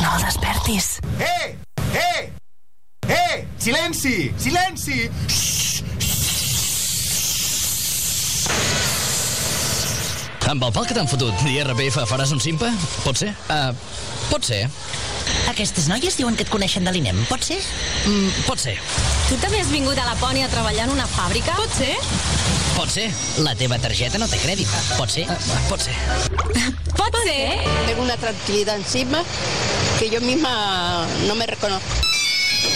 No el despertis. Silenci! Silenci! Amb el pal que t'han fotut d'IRPF faràs un simpa? Pot ser? Pot ser. Aquestes noies diuen que et coneixen de l'INEM, pot ser? Pot ser. Tu també has vingut a Lapònia a treballar en una fàbrica? Pot ser? Pot ser. La teva targeta no té crèdit. Pot ser? Pot ser. Pot ser? Tengo una tranquilidad encima que yo misma no me reconozco.